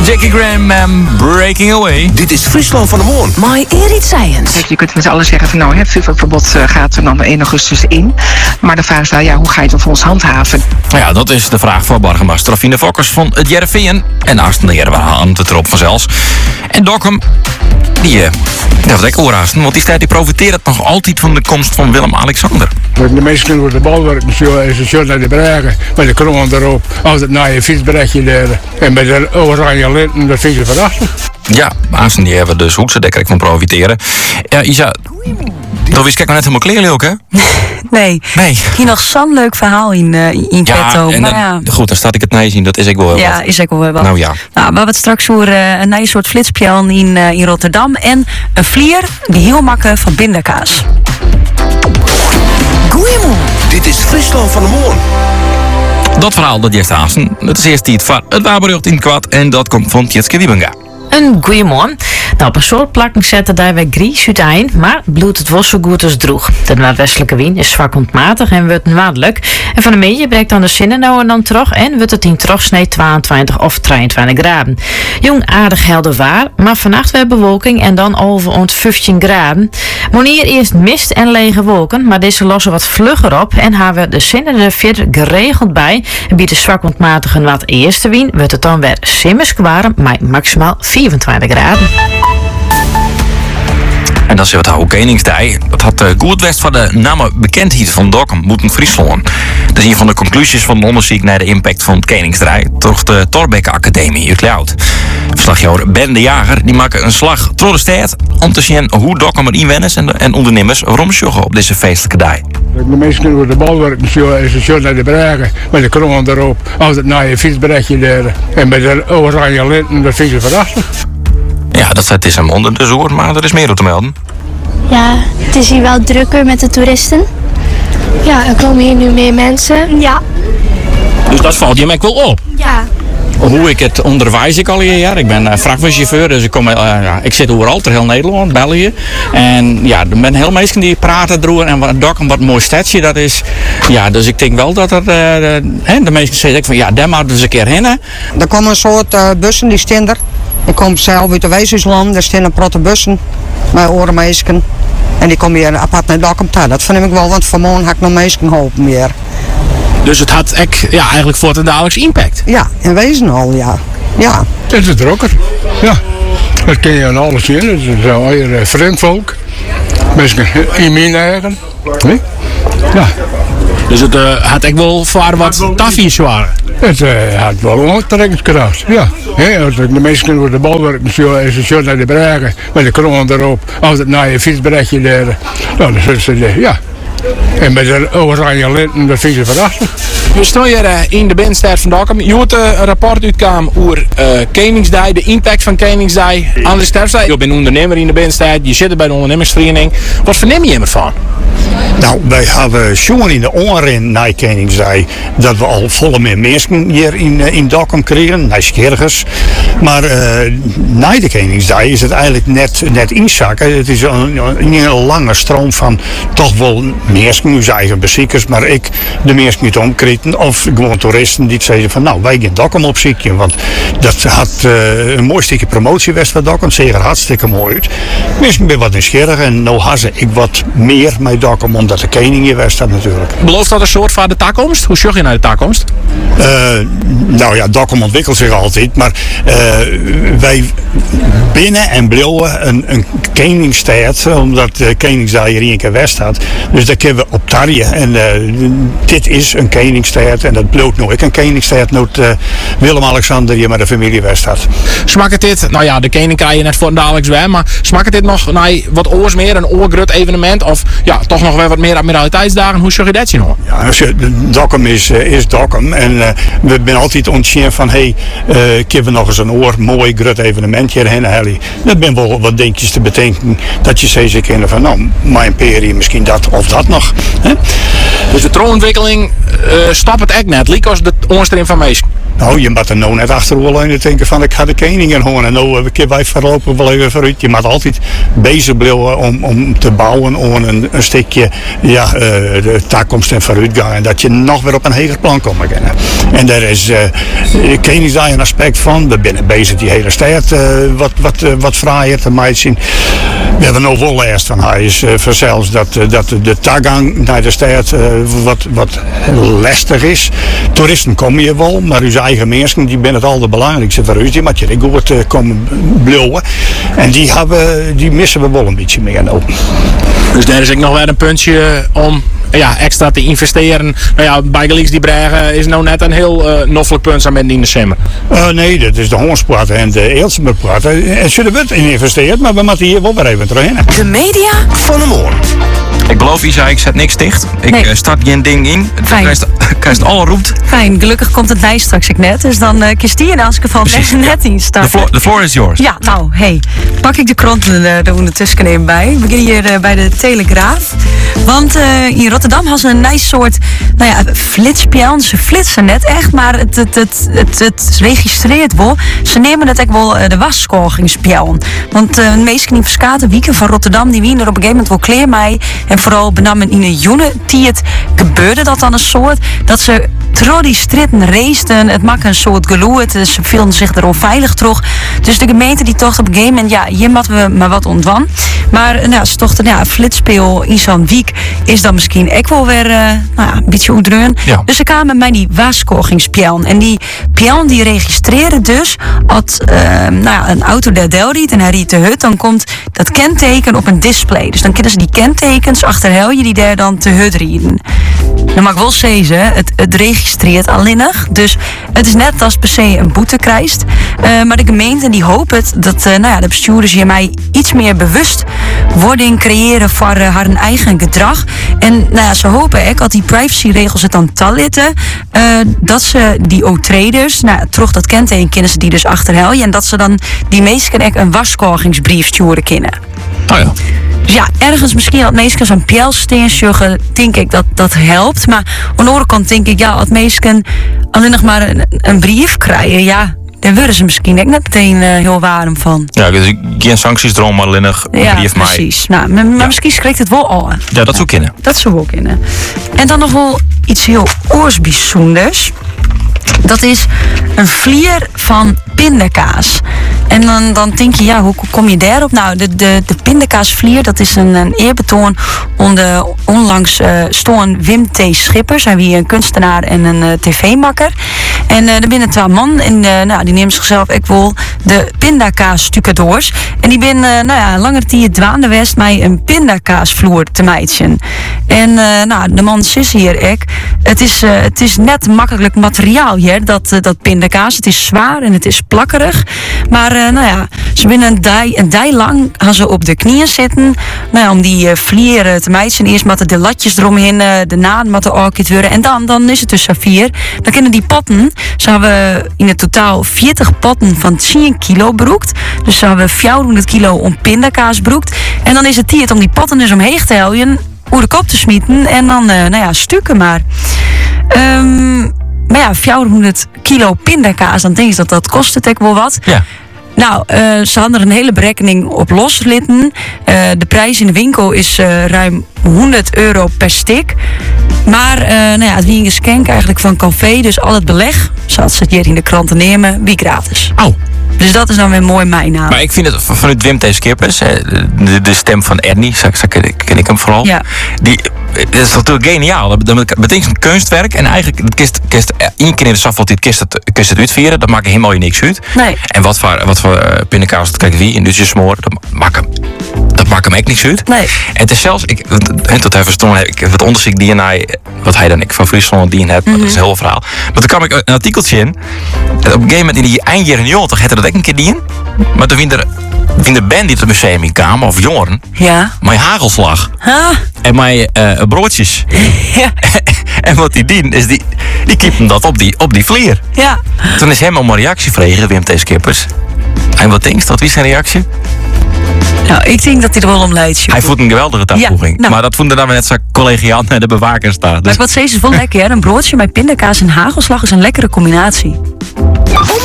Jackie Graham en Breaking Away. Dit is Friesland van de Moon. My Erit Science. Je kunt met z'n allen zeggen van nou, het vuurwerkverbod gaat er dan 1 augustus in. Maar de vraag is wel, ja, hoe ga je het dan voor ons handhaven? Ja, dat is de vraag voor Bargenbas Rafine Fokkers van het Jereveen. En Asten de Jereveen aan het erop vanzelfs. En Dokkum, die dat ik oorhaasten, want die staat die profiteert nog altijd van de komst van Willem-Alexander. De meesten door de balwerk is het zo naar de Bregen, met de kroon erop, als het naar je fietsbrechtje daar. En met de oranje linten, dat vind je verrassend. Ja, Asten die hebben dus hoekse van profiteren. Ja, Isa, dat wist ik nog net helemaal kleerlijk ook, hè? Nee. Hier nog zo'n leuk verhaal in petto. En maar goed, dan staat ik het naar je zien, dat is ik wel heel ja, wat. is ik wel wat. Nou ja. Nou, we hebben straks voor een nieuw soort flitspjan in Rotterdam. En een vlier die heel makkelijk van bindakaas. Goeiemorgen. Dit is Friesland van de Moon. Dat verhaal, dat jij Asten. Het is eerst iets van het waarbericht in het kwad. En dat komt van Tjitske Wiebenga. Een goeiemorgen. Nou, op een soort plakken zetten daar weer gries uiteen, maar bloedt het was zo goed als droeg. De noordwestelijke wind is zwak ontmatig en wordt noordelijk. En van de media breekt dan de zinnen nou en dan terug en wordt het in terugsnee 22 of 23 graden. Jong aardig helder waar, maar vannacht weer bewolking en dan over rond 15 graden. Monier eerst mist en lege wolken, maar deze lossen wat vlugger op en hebben de zinnen er verder geregeld bij. En biedt de zwak ontmatige wat eerste wind, wordt het dan weer simmers warm, maar maximaal 24 graden. En dat is wat Houw Koningsdag. Dat had goed west van de namen bekendheid van Dokkum moeten Friesland. Dat is een van de conclusies van het onderzoek naar de impact van het Koningsdag door de Thorbecke Academie uit Leeuwarden. Verslaggever Ben de Jager die maakt een slag door de stad om te zien hoe Dokkum er inwoners en ondernemers romsjoggen op deze feestelijke dag. De meesten door de balwerk is het zo naar de Bregen, met de kroon erop, als het naar je fietsbrechtje daar. En met de oranje linten, dat vind je verrassend. Ja, dat is een onder de zoer, maar er is meer op te melden. Ja, het is hier wel drukker met de toeristen. Ja, er komen hier nu meer mensen. Ja. Dus dat valt je mij wel op? Ja. Hoe ik het onderwijs ik al een jaar. Ik ben vrachtwagenchauffeur, dus ik zit overal ter heel Nederland, België. En ja, er zijn heel mensen die praten erover en wat Dokkum wat mooi stadje dat is. Ja, dus ik denk wel dat er de mensen zeggen van ja, daar moeten we eens een keer heen. Er komen een soort bussen die staan er. Ik kom zelf uit de Weeshuisland, daar staan een protte bussen met orenmeisken. En die komen hier apart naar Dokkum toe. Dat vind ik wel, want vanmorgen had ik nog meisken geholpen meer. Dus het had eigenlijk voor het dagelijks impact? Ja, in wezen al, ja. Ja. Het is drukker. Ja. Dat kun je aan alles zien. Het is zo hier vriendvolk. Mensen in mijn eigen. Nee? Ja. Dus het had echt wel voor wat taffies waren? Het had wel een aantrekkingskracht, ja. Als de mensen door de balwerk is het zo naar de Bregen, met de kroon erop, als het naar je fietsbrechtje daar. Nou, dat is het, ja. En met de oranje linten, dat vind je verrassend. We staan hier in de binnenstad van Dokkum. Je hoort een rapport uitkomen over Koningsdag, de impact van Koningsdag aan de stadstad. Je bent ondernemer in de binnenstad, je zit bij de ondernemersvereniging. Wat verneem je ervan? Nou, wij hebben jongen in de onren na Koningsdag dat we al volle meer mensen hier in Dokkum kregen, nieuwsgierigers. Maar na de Koningsdag is het eigenlijk net inzakken. Het is een lange stroom van toch wel mensen, nu eigen bezoekers, maar de mensen niet omkreten of gewoon toeristen die zeiden van nou, wij gaan Dokkum opzoeken, want dat had een mooi stukje promotie was van Dokkum, zeker hartstikke mooi uit. Mensen ben wat nieuwsgierig en nou hadden ik wat meer met Dokkum omdat de koning hier was dat natuurlijk. Belooft dat een soort van de toekomst? Hoe zorg je naar de toekomst? Nou ja, Dokkum ontwikkelt zich altijd, maar wij binnen en blijven een koningstijd, omdat de Koningsdag hier een keer west had. Dus daar kunnen we op tarien. En dit is een koningstijd en dat blijft nooit een koningstijd. Nooit Willem-Alexander hier met de familie west had. Smaakt het dit, nou ja, de koning krijg je net voor dagelijks bij, maar smaakt het dit nog naar wat oors meer, een oorgrut evenement of ja, toch nog weer wat meer admiraliteitsdagen? Hoe zorg je dat nog? Ja, Dokkum is Dokkum en we zijn altijd ontzien van kunnen we nog eens een mooi grut evenementje heen halen. Dat ben wel wat dingetjes te bedenken dat je steeds kennen van nou, mijn imperium misschien dat of dat nog. Hè? Dus de tronontwikkeling stop het echt net. Liek als de onstream van meest. Nou, je moet er nou net achteroverleunen denken van ik ga de koningen horen. En nou kunnen wij voorlopig wel even vooruit. Je moet altijd bezig blijven om te bouwen om een stukje de toekomst en vooruitgang. En dat je nog weer op een hoger plan komt kunnen. En daar is Koningsdag een aspect van. We zijn bezig die hele stad wat fraaier te maken zien. We hebben nog wel last van hij is zelfs dat de toegang naar de stad wat lastig is. Toeristen komen hier wel, maar uw eigen mensen die zijn het al de belangrijkste voor u. Die moet je er goed komen blowen. En die missen we wel een beetje meer nou. Dus daar is ook nog weer een puntje om extra te investeren. Nou ja, bij Gelieks die Bregen is nou net een heel noffelijk punt aan in december. Nee, dat is de Hoornsport en de Eelsemerport. Er zullen we in investeren, maar we moeten hier wel weer even terugheen. De media van de morgen. Ik beloof Isa, ik zet niks dicht. Ik start geen ding in. Fijn. Krijgt al roept. Fijn, gelukkig komt het mij straks ik net. Dus dan kiest die in als ik van net in sta. The floor is yours. Ja, nou, pak ik de kranten er ondertussen even bij. We beginnen hier bij de Telegraaf. Want in Rotterdam had ze een nice soort, flitspjan. Ze flitsen net echt, maar het registreert wel. Ze nemen het echt wel de waskogingspjan. Want de meesten in verskate wieken van Rotterdam, die wien er op een gegeven moment wel kleer mee. En vooral benamen in een jonge tijd gebeurde dat dan een soort. Dat ze trouw die stritten raceten. Het maakt een soort geloe. Ze voelden zich er onveilig terug. Dus de gemeente die tocht op een gegeven moment, hier moeten we maar wat ontwan. Maar ze tochten, een flitspeel in zo'n week is dan misschien ook wel weer een beetje oedreun. Ja. Dus ze kwamen met die waaskogingspjan. En die pjan die registreren dus als een auto daar riet en hij riet de hut, dan komt dat kenteken op een display. Dus dan kunnen ze die kentekens achterhelje die daar dan te hut rieden. Dan mag ik wel zeggen, het registreert alleenig. Dus het is net als per se een boete krijgt. Maar de gemeente die hoopt dat de bestuurders hiermee iets meer bewustwording creëren voor haar eigen gedrag. En ze hopen ook dat die privacyregels het dan talitten. Dat ze die overtreders, terug dat kenteken kunnen ze die dus achterheljen. En dat ze dan die meesten ook een waskogingsbrief sturen kunnen. Oh ja. Dus ergens misschien dat meesten zo'n pjelsteen sjuggen, denk ik dat helpt. Maar aan de andere kant denk ik, als meesten alleen nog maar een brief krijgen, daar worden ze misschien ook net meteen heel warm van. Ja, dus geen sancties erom, maar alleen nog een brief mij. Precies. Maar misschien schrikt het wel al. Ja, dat zou kunnen. Dat zou ook kunnen. En dan nog wel iets heel oorsbijzonders. Dat is een vlier van pindakaas. En dan denk je, hoe kom je daarop? Nou, de pindakaasvlier, dat is een eerbetoon onder onlangs stoorn Wim T. Schippers. Hij wie een kunstenaar en een tv-makker. En er binnen 2 man en die nemen zichzelf ook wel de pindakaas-stucadoors. En die ben langer tijd dwaande west mij een pindakaasvloer te meidjen. En de man zegt hier ook, het is net makkelijk materiaal hier, dat pindakaas. Het is zwaar en het is plakkerig. Maar ze binnen een dij lang gaan ze op de knieën zitten. Om die vlieren te meidjen. Eerst moeten de latjes eromheen, de naden moeten ook worden. En dan is het dus Safir. Dan kunnen die potten, ze hebben in het totaal 40 potten van 10 kilo broekt. Dus ze hebben 400 kilo om pindakaas broekt. En dan is het tijd om die potten dus omheen te heljen, over de kop te smieten en dan stukken maar. Maar 400 kilo pindakaas, dan denk je dat kost het ook wel wat. Ja. Nou, ze hadden er een hele berekening op loslitten. De prijs in de winkel is ruim €100 per stuk. Maar het wie een geschenk eigenlijk van Café, dus al het beleg, zoals ze het hier in de kranten nemen, wie gratis. Oh. Dus dat is dan weer mooi mijn naam. Maar ik vind het vanuit Wim T. Schippers, de stem van Ernie, zo ken ik hem vooral. Ja. Dat is natuurlijk geniaal. Dat betekent een kunstwerk en eigenlijk kist één keer in de zoveel kist het uitvieren. Dat maakt helemaal niks uit. Nee. En wat voor pindakaas dat krijg wie in dus je smoor, dat maakt hem echt niks uit. Nee. En het is zelfs, tot even stond ik het onderzoek die wat hij dan ik van Friesland die heeft, dat is een heel verhaal. Maar toen kwam ik een artikeltje in. Op een gegeven moment in die eind jaren 90 had dat ook een keer die in. Maar toen vind de band die op het museum in kwamen, of jongeren, mijn hagelslag. Huh? En mijn broodjes. Ja. En wat die dien is, die kiepen dat op die vlier. Ja. Toen is hem om een reactie vregen, Wim T. Schippers. En wat denk je, dat wie zijn reactie? Nou, ik denk dat hij er wel om leidt. Hij voelt een geweldige toevoeging. Ja, nou. Maar dat vonden dan net zo collegiaal naar de bewaker staat. Maar wat steeds is wel lekker, hè? Een broodje met pindakaas en hagelslag is een lekkere combinatie.